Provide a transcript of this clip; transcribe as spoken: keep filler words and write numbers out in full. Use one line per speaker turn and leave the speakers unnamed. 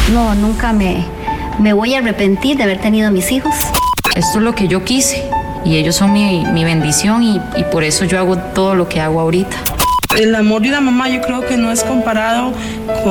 No, nunca me, me voy a arrepentir de haber tenido a mis hijos.
Esto es lo que yo quise y ellos son mi, mi bendición y, y por eso yo hago todo lo que hago ahorita.
El amor de una mamá yo creo que no es comparado con